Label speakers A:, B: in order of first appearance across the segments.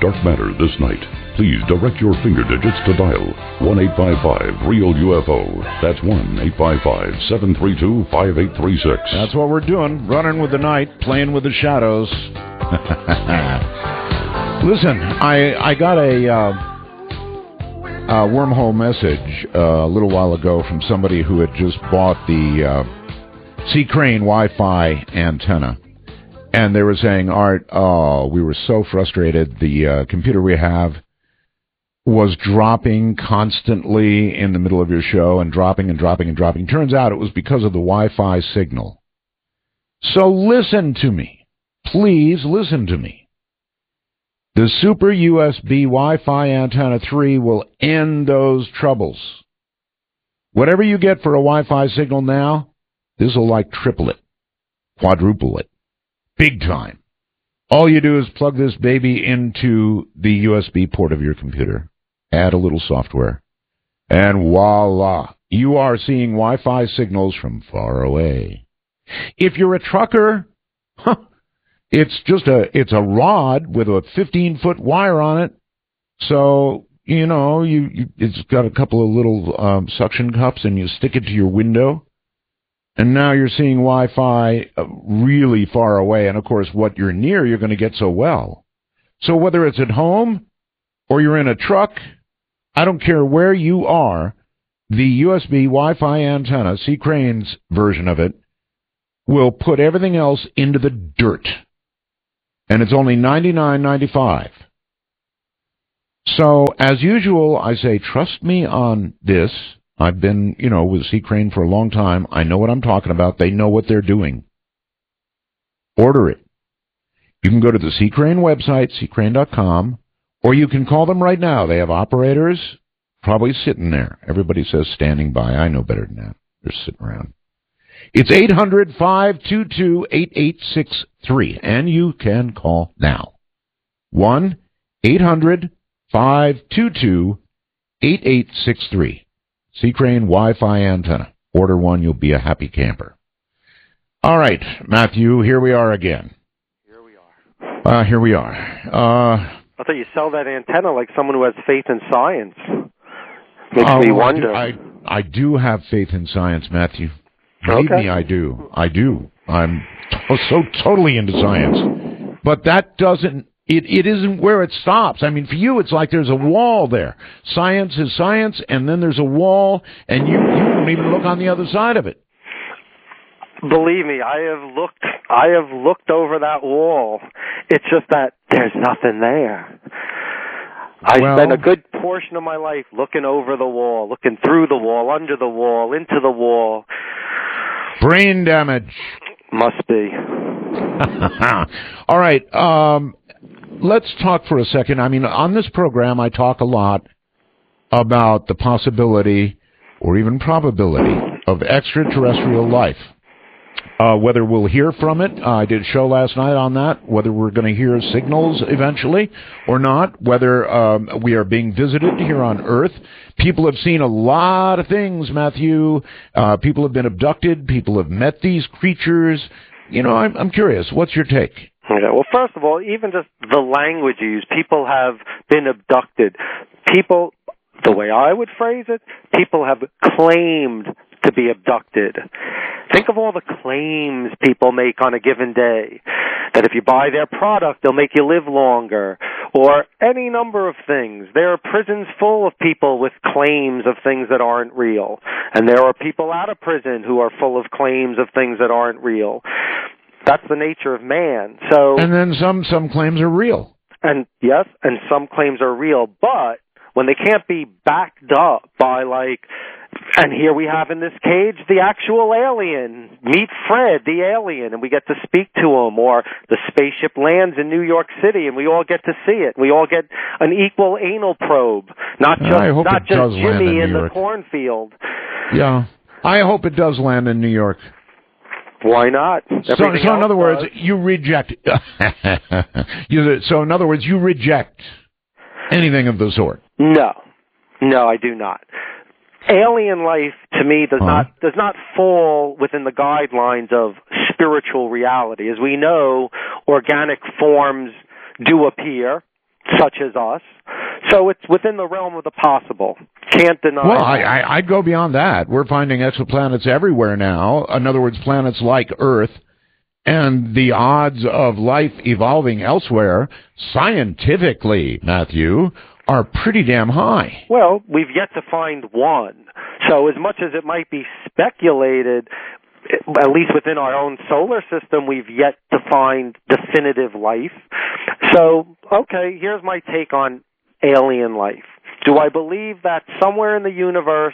A: dark matter this night, please direct your finger digits to dial 1-855-REAL-UFO. That's 1-855-732-5836.
B: That's what we're doing, running with the night, playing with the shadows. Listen, I got a wormhole message a little while ago from somebody who had just bought the C. Crane Wi-Fi antenna. And they were saying, Art, we were so frustrated. The computer we have was dropping constantly in the middle of your show and dropping and dropping and dropping. Turns out it was because of the Wi-Fi signal. So listen to me. Please listen to me. The Super USB Wi-Fi Antenna 3 will end those troubles. Whatever you get for a Wi-Fi signal now, this will like triple it, quadruple it. Big time. All you do is plug this baby into the USB port of your computer, add a little software, and voila, you are seeing Wi-Fi signals from far away. If you're a trucker, it's a rod with a 15-foot wire on it, so it's got a couple of little suction cups, and you stick it to your window. And now you're seeing Wi-Fi really far away. And, of course, what you're near, you're going to get so well. So whether it's at home or you're in a truck, I don't care where you are, the USB Wi-Fi antenna, C. Crane's version of it, will put everything else into the dirt. And it's only $99.95. So, as usual, I say, trust me on this. I've been, with C. Crane for a long time. I know what I'm talking about. They know what they're doing. Order it. You can go to the C. Crane website, ccrane.com, or you can call them right now. They have operators probably sitting there. Everybody says standing by. I know better than that. They're sitting around. It's 800-522-8863, and you can call now. 1-800-522-8863. C. Crane Wi-Fi antenna. Order one, you'll be a happy camper. All right, Matthew, here we are again.
C: Here we
B: are.
C: I thought you sell that antenna like someone who has faith in science. Makes me wonder.
B: I do have faith in science, Matthew. Believe me, I do. I'm so totally into science. But that doesn't... It isn't where it stops. I mean, for you, it's like there's a wall there. Science is science, and then there's a wall, and you won't even look on the other side of it.
C: Believe me, I have looked over that wall. It's just that there's nothing there. I spent a good portion of my life looking over the wall, looking through the wall, under the wall, into the wall.
B: Brain damage.
C: Must be.
B: All right. Let's talk for a second. I mean, on this program, I talk a lot about the possibility or even probability of extraterrestrial life. Whether we'll hear from it, I did a show last night on that, whether we're going to hear signals eventually or not, whether we are being visited here on Earth. People have seen a lot of things, Matthew. People have been abducted. People have met these creatures. I'm curious. What's your take?
C: Yeah, well, first of all, even just the language used, people have been abducted. People, the way I would phrase it, people have claimed to be abducted. Think of all the claims people make on a given day, that if you buy their product, they'll make you live longer, or any number of things. There are prisons full of people with claims of things that aren't real, and there are people out of prison who are full of claims of things that aren't real. That's the nature of man. And
B: then some claims are real.
C: And yes, and some claims are real, but when they can't be backed up by and here we have in this cage the actual alien. Meet Fred, the alien, and we get to speak to him. Or the spaceship lands in New York City, and we all get to see it. We all get an equal anal probe, not just Jimmy in the cornfield.
B: Yeah, I hope it does land in New York.
C: Why not?
B: So in other words, you reject. So in other words, you reject anything of the sort.
C: No, I do not. Alien life, to me, does not fall within the guidelines of spiritual reality. As we know, organic forms do appear. such as us. So it's within the realm of the possible. Can't deny.
B: Well, I'd go beyond that. We're finding exoplanets everywhere now. In other words, planets like Earth. And the odds of life evolving elsewhere, scientifically, Matthew, are pretty damn high.
C: Well, we've yet to find one. So as much as it might be speculated, at least within our own solar system, we've yet to find definitive life. So, okay, here's my take on alien life. Do I believe that somewhere in the universe,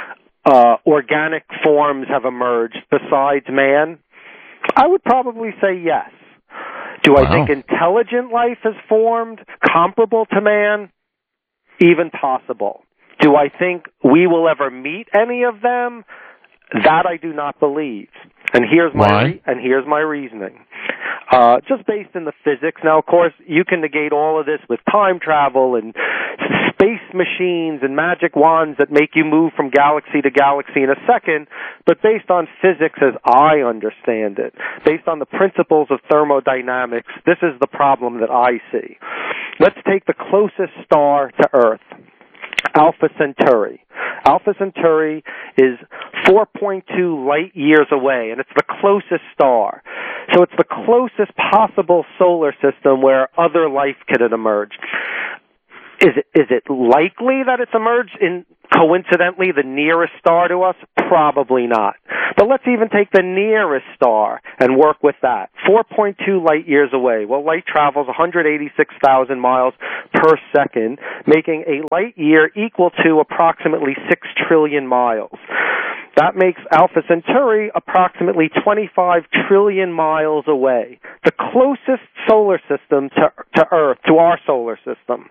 C: organic forms have emerged besides man? I would probably say yes. Do I think intelligent life has formed comparable to man? Even possible. Do I think we will ever meet any of them? That I do not believe. And here's my reasoning. Just based in the physics. Now, of course, you can negate all of this with time travel and space machines and magic wands that make you move from galaxy to galaxy in a second, but based on physics as I understand it, based on the principles of thermodynamics, this is the problem that I see. Let's take the closest star to Earth, Alpha Centauri. Alpha Centauri is 4.2 light years away, and it's the closest star. So it's the closest possible solar system where other life could have emerged. Is it likely that it's emerged in, coincidentally, the nearest star to us? Probably not. But let's even take the nearest star and work with that. 4.2 light years away. Well, light travels 186,000 miles per second, making a light year equal to approximately 6 trillion miles. That makes Alpha Centauri approximately 25 trillion miles away. The closest solar system to Earth, to our solar system.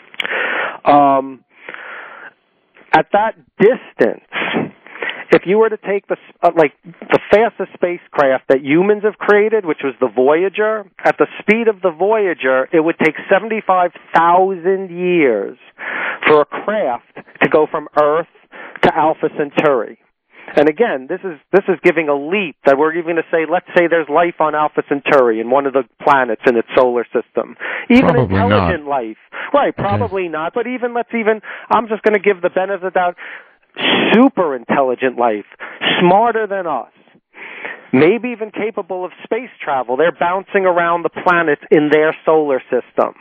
C: At that distance, if you were to take the fastest spacecraft that humans have created, which was the Voyager, at the speed of the Voyager, it would take 75,000 years for a craft to go from Earth to Alpha Centauri. And again, this is giving a leap that we're even going to say, let's say there's life on Alpha Centauri in one of the planets in its solar system. Even
B: probably
C: intelligent
B: not.
C: life. Right, probably not. But I'm just going to give the benefit of the doubt, super intelligent life, smarter than us, maybe even capable of space travel. They're bouncing around the planets in their solar system.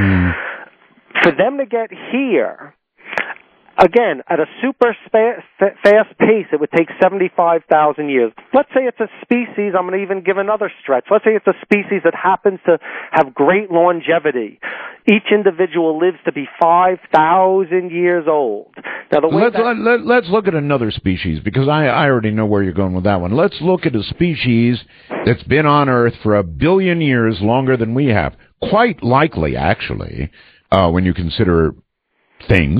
C: For them to get here, again, at a super fast pace, it would take 75,000 years. Let's say it's a species, I'm going to even give another stretch. Let's say it's a species that happens to have great longevity. Each individual lives to be 5,000 years old. Now,
B: let's look at another species, because I already know where you're going with that one. Let's look at a species that's been on Earth for 1 billion years, longer than we have. Quite likely, actually, when you consider things.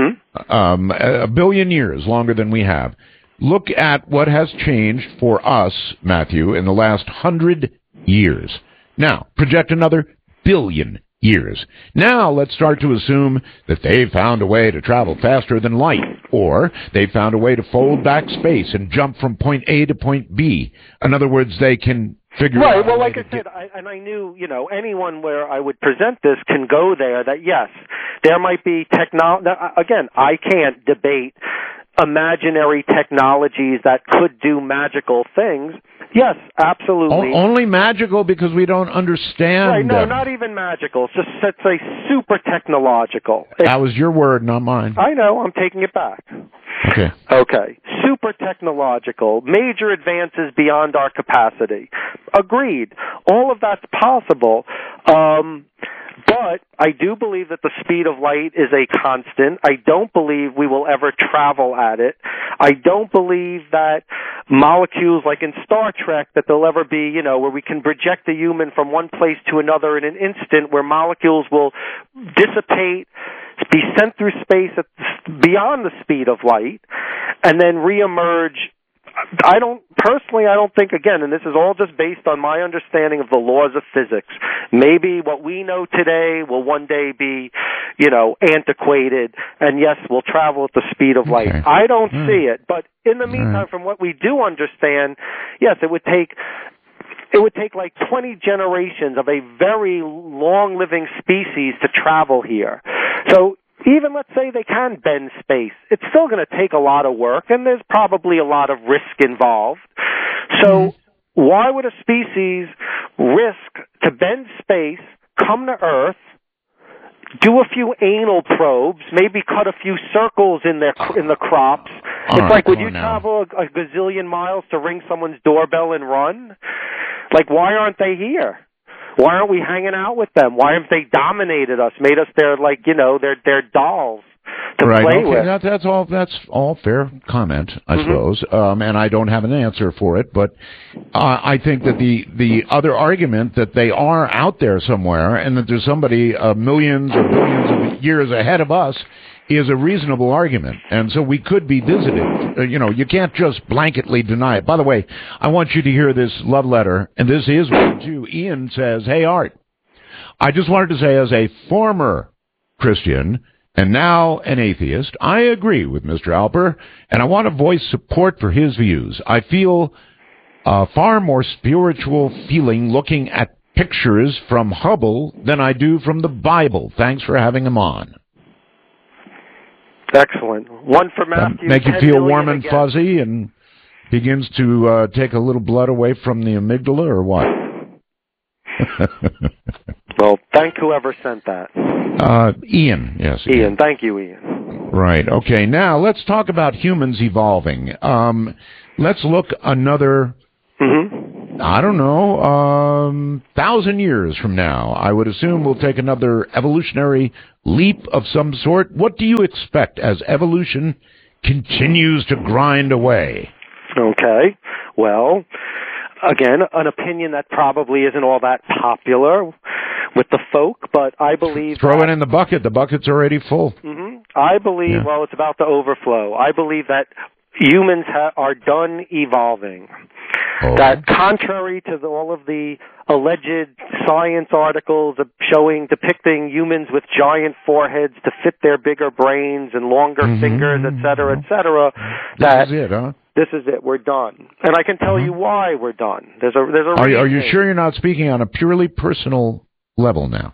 B: 1 billion years longer than we have. Look at what has changed for us, Matthew, in the last 100 years. Now, project another 1 billion years. Now, let's start to assume that they've found a way to travel faster than light, or they've found a way to fold back space and jump from point A to point B. In other words, they can figure out.
C: Right. Well, like I said, I knew, anyone where I would present this can go there, that yes, there might be technology. Again, I can't debate imaginary technologies that could do magical things. Yes, absolutely.
B: Only magical because we don't understand.
C: Right, no, not even magical. It's just, let's say, super technological.
B: That was your word, not mine.
C: I know, I'm taking it back. Okay. Super technological, major advances beyond our capacity. Agreed. All of that's possible. But I do believe that the speed of light is a constant. I don't believe we will ever travel at it. I don't believe that molecules like in Star Trek, that there'll ever be, where we can project a human from one place to another in an instant, where molecules will dissipate, be sent through space beyond the speed of light, and then reemerge. I don't think, again, and this is all just based on my understanding of the laws of physics, maybe what we know today will one day be, antiquated, and yes, we'll travel at the speed of light. Okay. I don't see it, but in the meantime, from what we do understand, yes, it would take it would take like 20 generations of a very long-living species to travel here. So even let's say they can bend space, it's still going to take a lot of work, and there's probably a lot of risk involved. So why would a species risk to bend space, come to Earth, do a few anal probes, maybe cut a few circles in the crops? It's like, would you travel a gazillion miles to ring someone's doorbell and run? Like, why aren't they here? Why aren't we hanging out with them? Why haven't they dominated us, made us their, like, you know, their dolls to play with?
B: That's all fair comment, I suppose, and I don't have an answer for it, but I think that the other argument that they are out there somewhere and that there's somebody millions or billions of years ahead of us is a reasonable argument, and so we could be visited. You can't just blanketly deny it. By the way, I want you to hear this love letter, and this is one too. Ian says, "Hey, Art, I just wanted to say, as a former Christian and now an atheist, I agree with Mr. Alper, and I want to voice support for his views. I feel a far more spiritual feeling looking at pictures from Hubble than I do from the Bible. Thanks for having him on."
C: Excellent. One for Matthew.
B: Make you feel warm and fuzzy and begins to take a little blood away from the amygdala, or what?
C: Well, thank whoever sent that.
B: Ian, yes.
C: Ian, thank you, Ian.
B: Right, okay. Now, let's talk about humans evolving. Let's look another, I don't know, 1,000 years from now. I would assume we'll take another evolutionary leap of some sort. What do you expect as evolution continues to grind away?
C: Okay. Well, again, an opinion that probably isn't all that popular with the folk, but I believe...
B: Throw it in the bucket. The bucket's already full.
C: I believe, well, it's about to overflow. I believe that humans are done evolving. That contrary to all of the alleged science articles depicting humans with giant foreheads to fit their bigger brains and longer fingers, et cetera,
B: this is it, huh?
C: This is it. We're done. And I can tell you why we're done. There's a reason.
B: Are you sure you're not speaking on a purely personal level now?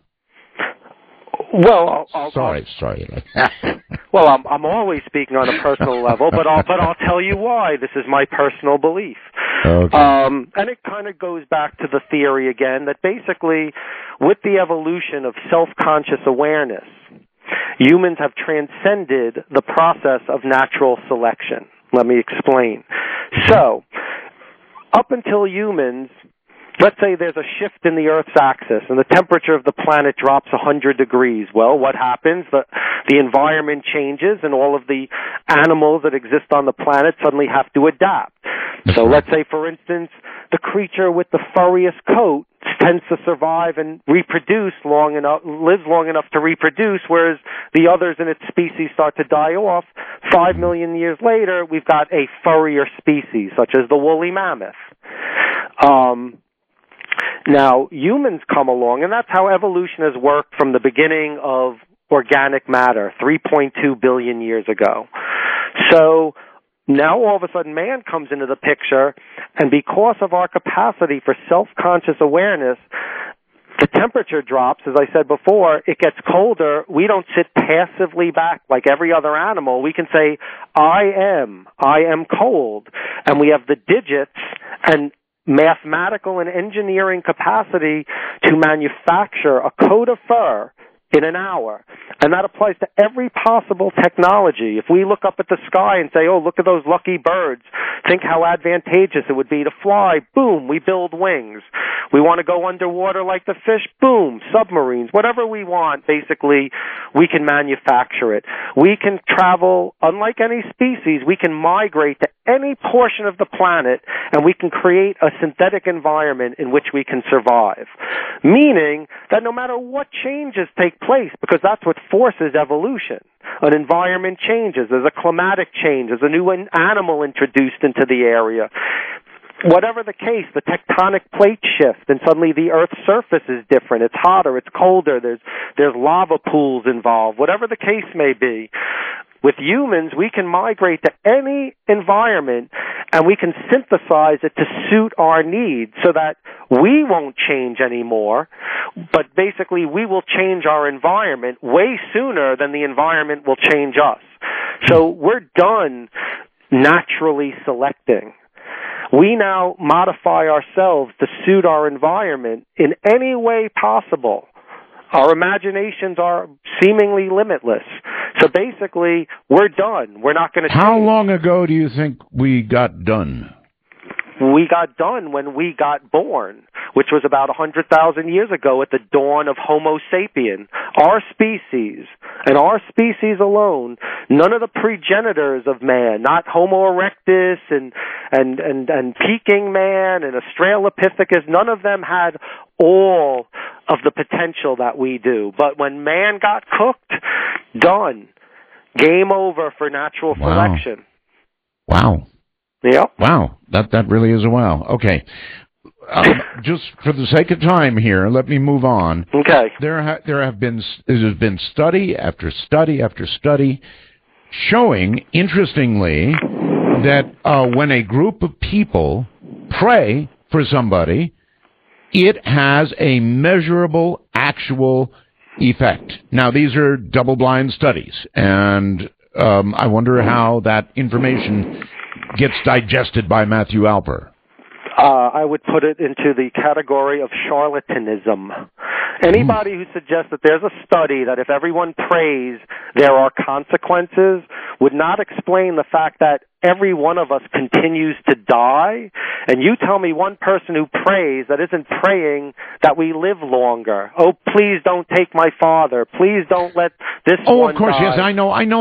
C: Well,
B: sorry.
C: Well, I'm always speaking on a personal level, but I'll tell you why. This is my personal belief.
B: Okay.
C: And it kind of goes back to the theory again that basically, with the evolution of self-conscious awareness, humans have transcended the process of natural selection. Let me explain. So, up until humans, let's say there's a shift in the Earth's axis and the temperature of the planet drops 100 degrees. Well, what happens? The environment changes and all of the animals that exist on the planet suddenly have to adapt. So let's say, for instance, the creature with the furriest coat tends to survive and lives long enough to reproduce, whereas the others in its species start to die off. 5 million years later, we've got a furrier species, such as the woolly mammoth. Now, humans come along, and that's how evolution has worked from the beginning of organic matter, 3.2 billion years ago. So now all of a sudden man comes into the picture, and because of our capacity for self-conscious awareness, the temperature drops, as I said before, it gets colder. We don't sit passively back like every other animal. We can say, I am cold. And we have the digits and mathematical and engineering capacity to manufacture a coat of fur in an hour. And that applies to every possible technology. If we look up at the sky and say, oh, look at those lucky birds, think how advantageous it would be to fly. Boom, we build wings. We want to go underwater like the fish. Boom, submarines. Whatever we want, basically, we can manufacture it. We can travel, unlike any species, we can migrate to any portion of the planet, and we can create a synthetic environment in which we can survive. Meaning that no matter what changes take place, because that's what forces evolution. An environment changes, there's a climatic change, there's a new animal introduced into the area. Whatever the case, the tectonic plates shift, and suddenly the Earth's surface is different. It's hotter, it's colder, there's lava pools involved. Whatever the case may be, with humans, we can migrate to any environment, and we can synthesize it to suit our needs so that we won't change anymore, but basically we will change our environment way sooner than the environment will change us. So we're done naturally selecting. We now modify ourselves to suit our environment in any way possible. Our imaginations are seemingly limitless. So basically, we're done. We're not going to change.
B: How long ago do you think we got done?
C: We got done when we got born, which was about 100,000 years ago at the dawn of Homo sapien. Our species, and our species alone, none of the progenitors of man, not Homo erectus and Peking man and Australopithecus, none of them had all of the potential that we do. But when man got cooked, done. Game over for natural selection.
B: Wow.
C: Yep.
B: Wow. That really is a wow. Okay. Just for the sake of time here, let me move on.
C: Okay.
B: There has been study after study after study showing, interestingly, that when a group of people pray for somebody, it has a measurable, actual effect. Now, these are double-blind studies, and I wonder how that information gets digested by Matthew Alper.
C: I would put it into the category of charlatanism. Anybody who suggests that there's a study that if everyone prays, there are consequences would not explain the fact that every one of us continues to die. And you tell me one person who prays that isn't praying that we live longer. Oh, please don't take my father. Please don't let this one
B: of course,
C: die.
B: yes, I know